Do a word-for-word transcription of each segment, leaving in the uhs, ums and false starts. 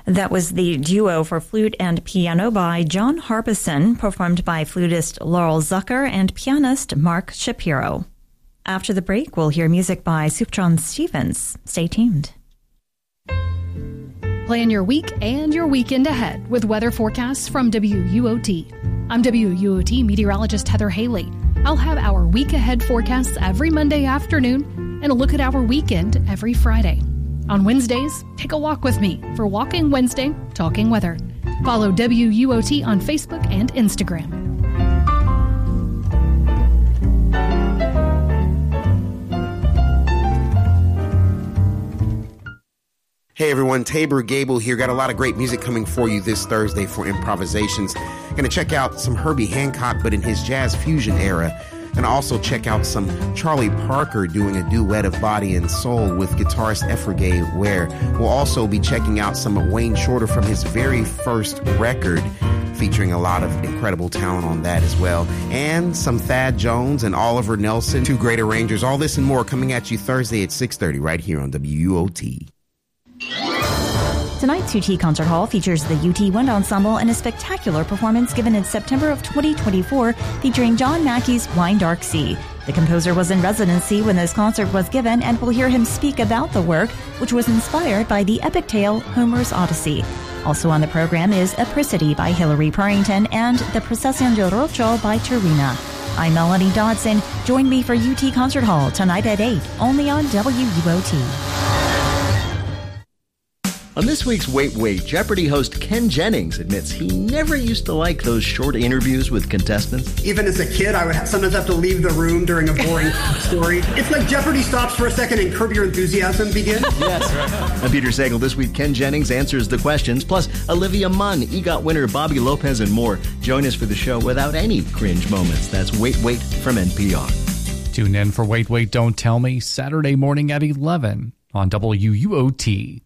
That was the duo for flute and piano by John Harbison, performed by flutist Laurel Zucker and pianist Mark Shapiro. After the break, we'll hear music by Suptron Stevens. Stay tuned. Plan your week and your weekend ahead with weather forecasts from W U O T. I'm W U O T meteorologist Heather Haley. I'll have our week ahead forecasts every Monday afternoon and a look at our weekend every Friday. On Wednesdays, take a walk with me for Walking Wednesday, Talking Weather. Follow W U O T on Facebook and Instagram. Hey everyone, Tabor Gable here. Got a lot of great music coming for you this Thursday for Improvisations. Gonna check out some Herbie Hancock, but in his jazz fusion era. And also check out some Charlie Parker doing a duet of Body and Soul with guitarist Efrigay Ware. We'll also be checking out some of Wayne Shorter from his very first record, featuring a lot of incredible talent on that as well. And some Thad Jones and Oliver Nelson, two great arrangers. All this and more coming at you Thursday at six thirty right here on W U O T. Tonight's U T Concert Hall features the U T Wind Ensemble and a spectacular performance given in September of twenty twenty-four featuring John Mackey's Wine Dark Sea. The composer was in residency when this concert was given, and we'll hear him speak about the work, which was inspired by the epic tale Homer's Odyssey. Also on the program is Apricity by Hilary Purrington and The Procesión de Rocho by Terina. I'm Melanie Dodson. Join me for U T Concert Hall tonight at eight, only on W U O T. On this week's Wait, Wait, Jeopardy host Ken Jennings admits he never used to like those short interviews with contestants. Even as a kid, I would sometimes have to leave the room during a boring story. It's like Jeopardy stops for a second and Curb Your Enthusiasm begins. Yes, right. I'm Peter Sagal. This week, Ken Jennings answers the questions, plus Olivia Munn, EGOT winner Bobby Lopez, and more. Join us for the show without any cringe moments. That's Wait, Wait from N P R. Tune in for Wait, Wait, Don't Tell Me, Saturday morning at eleven on W U O T.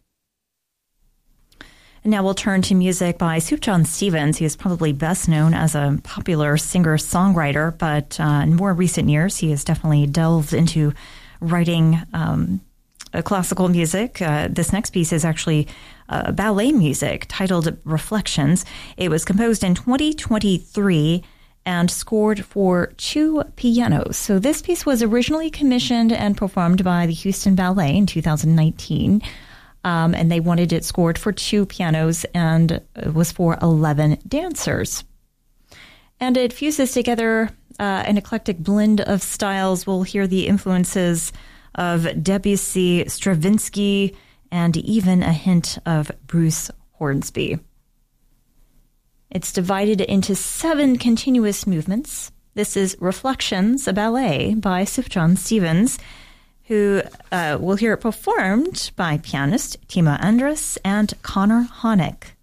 And now we'll turn to music by Suptron Stevens. He is probably best known as a popular singer-songwriter, but uh, in more recent years, he has definitely delved into writing um, uh, classical music. Uh, this next piece is actually uh, ballet music titled Reflections. It was composed in twenty twenty-three and scored for two pianos. So this piece was originally commissioned and performed by the Houston Ballet in two thousand nineteen. Um, and they wanted it scored for two pianos, and it was for eleven dancers. And it fuses together uh, an eclectic blend of styles. We'll hear the influences of Debussy, Stravinsky, and even a hint of Bruce Hornsby. It's divided into seven continuous movements. This is Reflections, a ballet by Suptron Stevens, who uh, will hear it performed by pianist Timo Andrus and Connor Honeck.